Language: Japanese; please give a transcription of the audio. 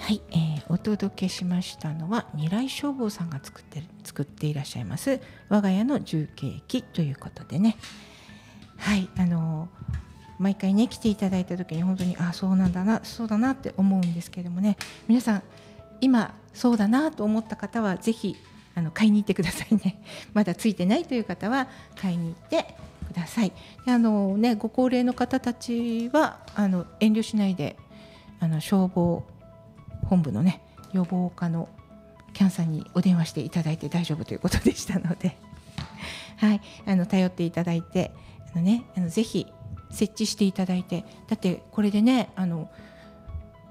はい、お届けしましたのは二来消防さんが作っていらっしゃいます我が家の重慶機ということでね、はい、毎回ね来ていただいた時に本当にそうだなって思うんですけどもね、皆さん今そうだなと思った方はぜひ買いに行ってくださいね。まだついてないという方は買いに行ってください。でご高齢の方たちは遠慮しないで消防本部のね予防課のキャンさんにお電話していただいて大丈夫ということでしたのではい、頼っていただいてぜひ設置していただいて、だってこれでね